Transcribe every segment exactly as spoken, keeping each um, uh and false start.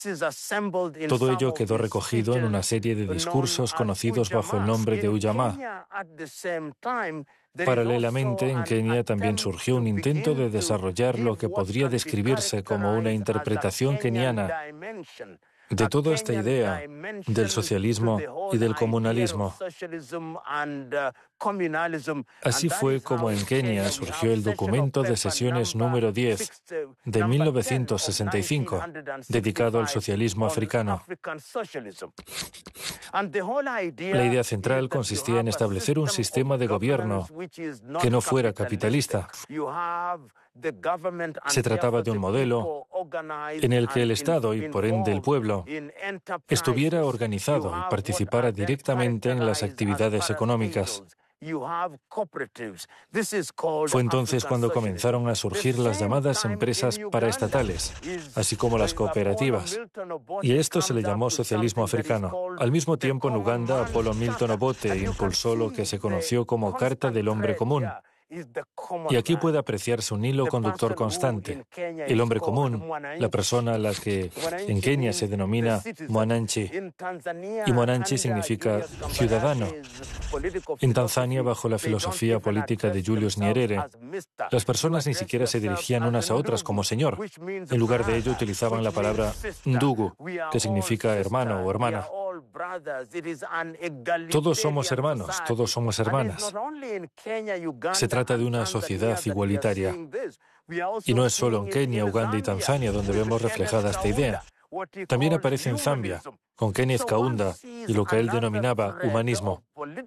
Todo ello quedó recogido en una serie de discursos conocidos bajo el nombre de Ujamaa. Paralelamente, en Kenia también surgió un intento de desarrollar lo que podría describirse como una interpretación keniana de toda esta idea del socialismo y del comunalismo. Así fue como en Kenia surgió el documento de sesiones número diez de mil novecientos sesenta y cinco, dedicado al socialismo africano. La idea central consistía en establecer un sistema de gobierno que no fuera capitalista. Se trataba de un modelo en el que el Estado y, por ende, el pueblo estuviera organizado y participara directamente en las actividades económicas. Fue entonces cuando comenzaron a surgir las llamadas empresas paraestatales, así como las cooperativas. Y a esto se le llamó socialismo africano. Al mismo tiempo, en Uganda, Apollo Milton Obote impulsó lo que se conoció como Carta del Hombre Común. Y aquí puede apreciarse un hilo conductor constante. El hombre común, la persona a la que en Kenia se denomina mwananchi. Y mwananchi significa ciudadano. En Tanzania, bajo la filosofía política de Julius Nyerere, las personas ni siquiera se dirigían unas a otras como señor. En lugar de ello, utilizaban la palabra ndugu, que significa hermano o hermana. Todos somos hermanos, todos somos hermanas. Se trata de una sociedad igualitaria. Y no es solo en Kenia, Uganda y Tanzania donde vemos reflejada esta idea. También aparece en Zambia, con Kenneth Kaunda y lo que él denominaba humanismo.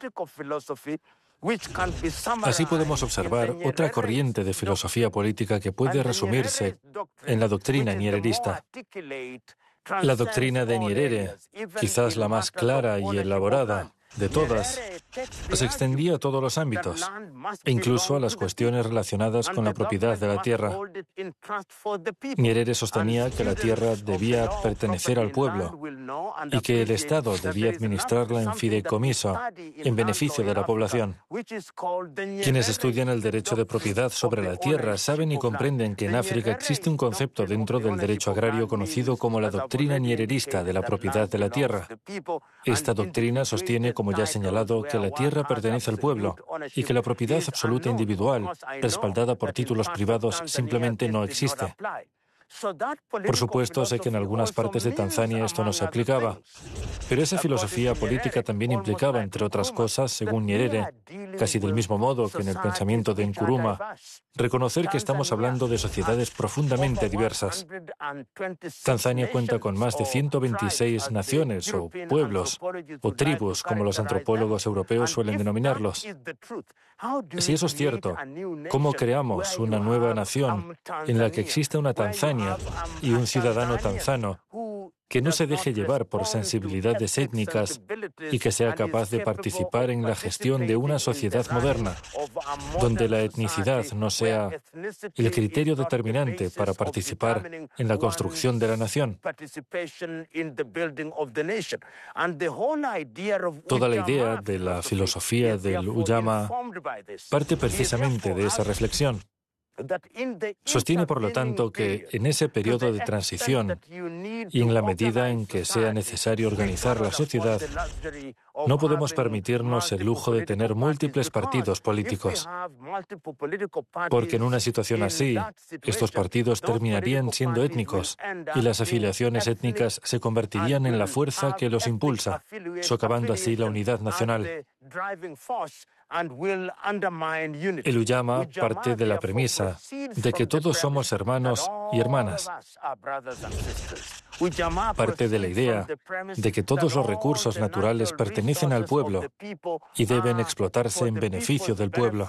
Así podemos observar otra corriente de filosofía política que puede resumirse en la doctrina nyererista. La doctrina de Nyerere, quizás la más clara y elaborada de todas, se extendía a todos los ámbitos, e incluso a las cuestiones relacionadas con la propiedad de la tierra. Nyerere sostenía que la tierra debía pertenecer al pueblo y que el Estado debía administrarla en fideicomiso, en beneficio de la población. Quienes estudian el derecho de propiedad sobre la tierra saben y comprenden que en África existe un concepto dentro del derecho agrario conocido como la doctrina nyererista de la propiedad de la tierra. Esta doctrina sostiene, como ya he señalado, que la tierra pertenece al pueblo y que la propiedad absoluta individual, respaldada por títulos privados, simplemente no existe. Por supuesto, sé que en algunas partes de Tanzania esto no se aplicaba, pero esa filosofía política también implicaba, entre otras cosas, según Nyerere, casi del mismo modo que en el pensamiento de Nkrumah, reconocer que estamos hablando de sociedades profundamente diversas. Tanzania cuenta con más de ciento veintiséis naciones o pueblos, o tribus, como los antropólogos europeos suelen denominarlos. Si eso es cierto, ¿cómo creamos una nueva nación en la que exista una Tanzania y un ciudadano tanzano que no se deje llevar por sensibilidades étnicas y que sea capaz de participar en la gestión de una sociedad moderna, donde la etnicidad no sea el criterio determinante para participar en la construcción de la nación? Toda la idea de la filosofía del Ujamaa parte precisamente de esa reflexión. Sostiene, por lo tanto, que en ese periodo de transición y en la medida en que sea necesario organizar la sociedad, no podemos permitirnos el lujo de tener múltiples partidos políticos, porque en una situación así, estos partidos terminarían siendo étnicos y las afiliaciones étnicas se convertirían en la fuerza que los impulsa, socavando así la unidad nacional. El Ujamaa parte de la premisa de que todos somos hermanos y hermanas. Parte de la idea de que todos los recursos naturales pertenecen al pueblo y deben explotarse en beneficio del pueblo.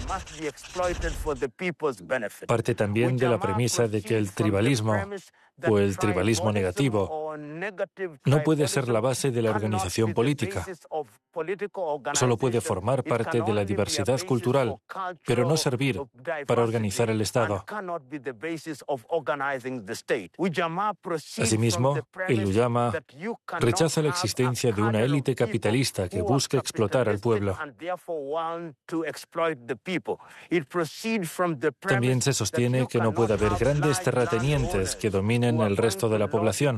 Parte también de la premisa de que el tribalismo o el tribalismo negativo no puede ser la base de la organización política. Solo puede formar parte de la diversidad cultural, pero no servir para organizar el Estado. Asimismo, el Ujamaa rechaza la existencia de una élite capitalista que busca explotar al pueblo. También se sostiene que no puede haber grandes terratenientes que dominen el resto de la población.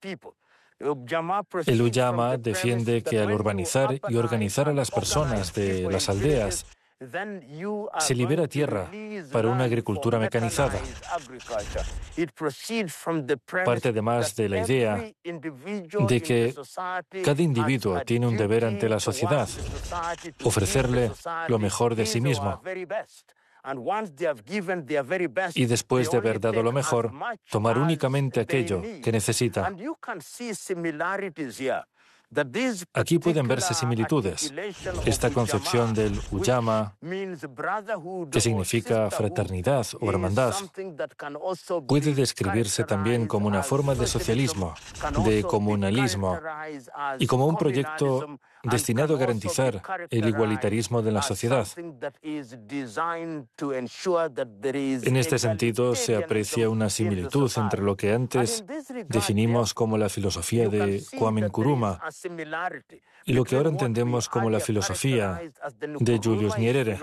El Ujamaa defiende que al urbanizar y organizar a las personas de las aldeas, se libera tierra para una agricultura mecanizada. Parte además de la idea de que cada individuo tiene un deber ante la sociedad, ofrecerle lo mejor de sí mismo. Y después de haber dado lo mejor, tomar únicamente aquello que necesita. Aquí pueden verse similitudes. Esta concepción del Ujamaa, que significa fraternidad o hermandad, puede describirse también como una forma de socialismo, de comunalismo y como un proyecto destinado a garantizar el igualitarismo de la sociedad. En este sentido, se aprecia una similitud entre lo que antes definimos como la filosofía de Kwame Nkrumah y lo que ahora entendemos como la filosofía de Julius Nyerere.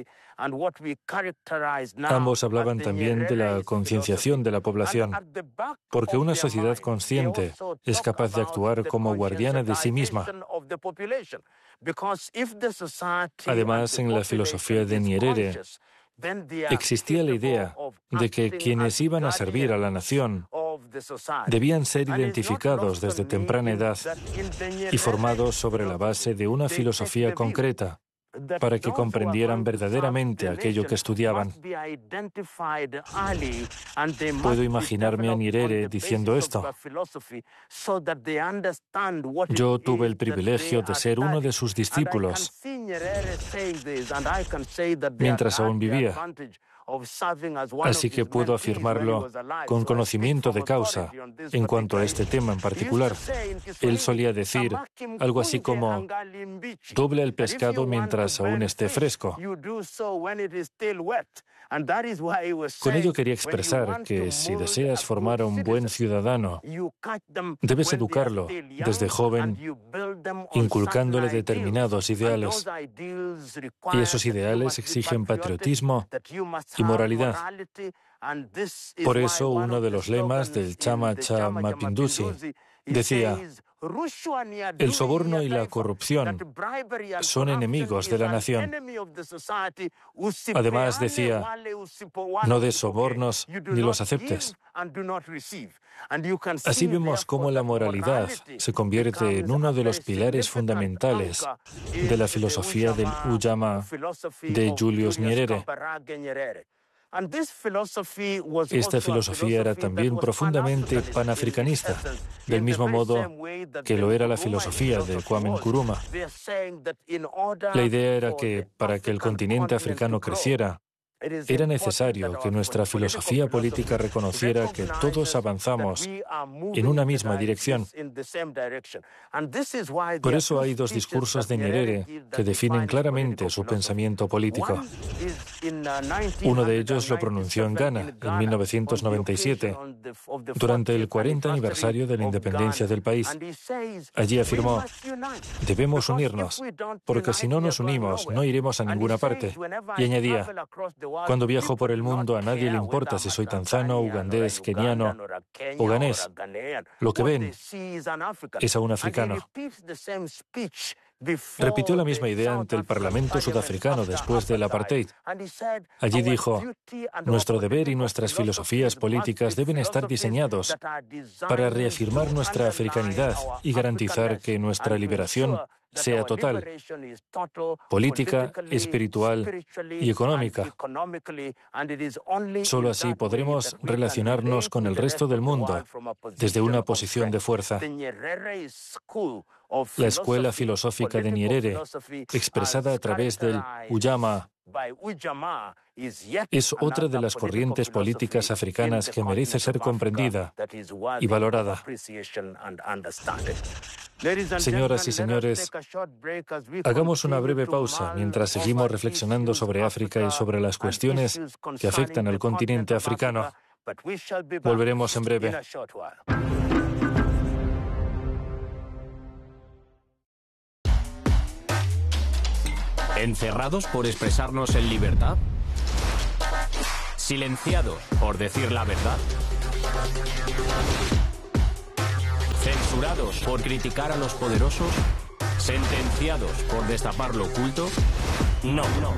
Ambos hablaban también de la concienciación de la población, porque una sociedad consciente es capaz de actuar como guardiana de sí misma. Además, en la filosofía de Nyerere existía la idea de que quienes iban a servir a la nación debían ser identificados desde temprana edad y formados sobre la base de una filosofía concreta, para que comprendieran verdaderamente aquello que estudiaban. Puedo imaginarme a Nyerere diciendo esto. Yo tuve el privilegio de ser uno de sus discípulos mientras aún vivía. Así que puedo afirmarlo con conocimiento de causa en cuanto a este tema en particular. Él solía decir algo así como: doble el pescado mientras aún esté fresco. Con ello quería expresar que si deseas formar a un buen ciudadano, debes educarlo desde joven, inculcándole determinados ideales. Y esos ideales exigen patriotismo y moralidad. Por eso uno de los lemas del Chama Cha Mapinduzi decía: el soborno y la corrupción son enemigos de la nación. Además decía: no des sobornos ni los aceptes. Así vemos cómo la moralidad se convierte en uno de los pilares fundamentales de la filosofía del Ujamaa de Julius Nyerere. Esta filosofía era también profundamente panafricanista, del mismo modo que lo era la filosofía de Kwame Nkrumah. La idea era que, para que el continente africano creciera, era necesario que nuestra filosofía política reconociera que todos avanzamos en una misma dirección. Por eso hay dos discursos de Nyerere que definen claramente su pensamiento político. Uno de ellos lo pronunció en Ghana en mil novecientos noventa y siete, durante el cuarenta aniversario de la independencia del país. Allí afirmó: debemos unirnos, porque si no nos unimos no iremos a ninguna parte. Y añadía: cuando viajo por el mundo a nadie le importa si soy tanzano, ugandés, keniano o ganés. Lo que ven es a un africano. Repitió la misma idea ante el Parlamento sudafricano después del apartheid. Allí dijo: nuestro deber y nuestras filosofías políticas deben estar diseñados para reafirmar nuestra africanidad y garantizar que nuestra liberación sea total, política, espiritual y económica. Solo así podremos relacionarnos con el resto del mundo desde una posición de fuerza. La escuela filosófica de Nyerere, expresada a través del Ujamaa, es otra de las corrientes políticas africanas que merece ser comprendida y valorada. Señoras y señores, hagamos una breve pausa mientras seguimos reflexionando sobre África y sobre las cuestiones que afectan al continente africano. Volveremos en breve. ¿Encerrados por expresarnos en libertad? ¿Silenciados por decir la verdad? ¿Censurados por criticar a los poderosos? ¿Sentenciados por destapar lo oculto? No, no.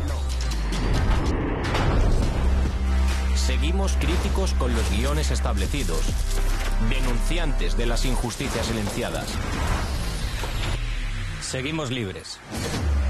Seguimos críticos con los guiones establecidos, denunciantes de las injusticias silenciadas. Seguimos libres.